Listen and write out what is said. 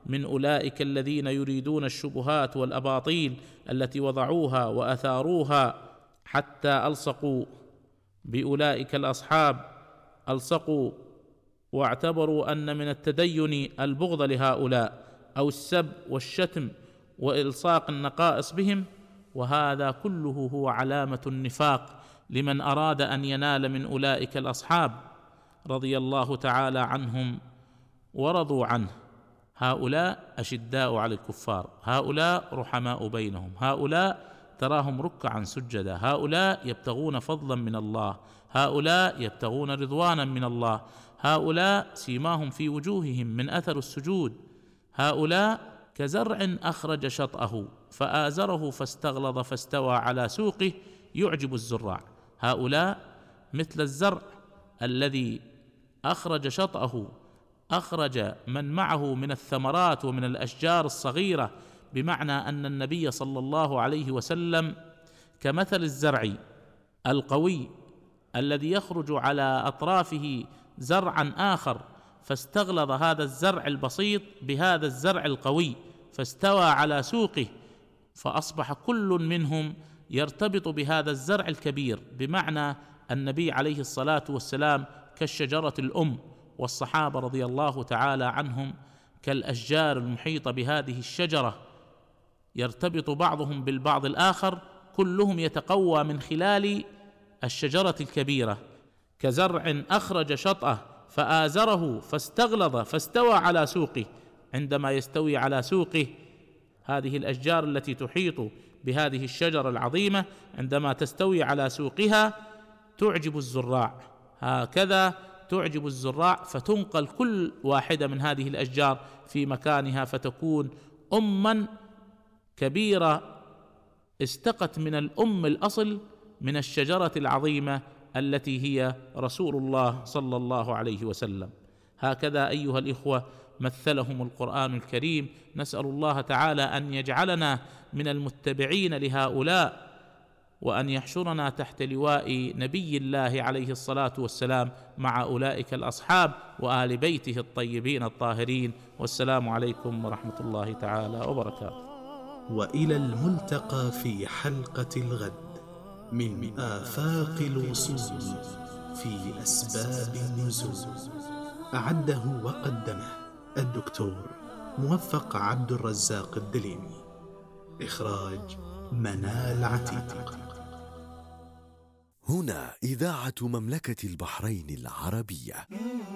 من أولئك الذين يريدون الشبهات والأباطيل التي وضعوها وأثاروها حتى ألصقوا بأولئك الأصحاب، ألصقوا واعتبروا أن من التدين البغض لهؤلاء أو السب والشتم وإلصاق النقائص بهم، وهذا كله هو علامة النفاق لمن أراد أن ينال من أولئك الأصحاب رضي الله تعالى عنهم ورضوا عنه. هؤلاء أشداء على الكفار، هؤلاء رحماء بينهم، هؤلاء تراهم ركعا سجدا، هؤلاء يبتغون فضلا من الله، هؤلاء يبتغون رضوانا من الله، هؤلاء سيماهم في وجوههم من أثر السجود، هؤلاء كزرع أخرج شطأه فآزره فاستغلظ فاستوى على سوقه يعجب الزراع. هؤلاء مثل الزرع الذي أخرج شطأه، أخرج من معه من الثمرات ومن الأشجار الصغيرة، بمعنى أن النبي صلى الله عليه وسلم كمثل الزرع القوي الذي يخرج على أطرافه زرعا آخر، فاستغلظ هذا الزرع البسيط بهذا الزرع القوي فاستوى على سوقه، فأصبح كل منهم يرتبط بهذا الزرع الكبير، بمعنى النبي عليه الصلاة والسلام كالشجرة الأم، والصحابة رضي الله تعالى عنهم كالأشجار المحيطة بهذه الشجرة، يرتبط بعضهم بالبعض الآخر، كلهم يتقوى من خلال الشجرة الكبيرة. كزرع أخرج شطأه فآزره فاستغلظ فاستوى على سوقه. عندما يستوي على سوقه هذه الأشجار التي تحيط بهذه الشجرة العظيمة، عندما تستوي على سوقها تعجب الزراع، هكذا تعجب الزراع، فتنقل كل واحدة من هذه الأشجار في مكانها، فتكون أما كبيرة استقت من الأم الأصل من الشجرة العظيمة التي هي رسول الله صلى الله عليه وسلم. هكذا أيها الإخوة مثلهم القرآن الكريم. نسأل الله تعالى أن يجعلنا من المتبعين لهؤلاء، وأن يحشرنا تحت لواء نبي الله عليه الصلاة والسلام مع أولئك الأصحاب وآل بيته الطيبين الطاهرين. والسلام عليكم ورحمة الله تعالى وبركاته. وإلى الملتقى في حلقة الغد من آفاق الوصول في أسباب النزول. أعده وقدمه الدكتور موفق عبد الرزاق الدليمي. إخراج منال عتيق. هنا إذاعة مملكة البحرين العربية.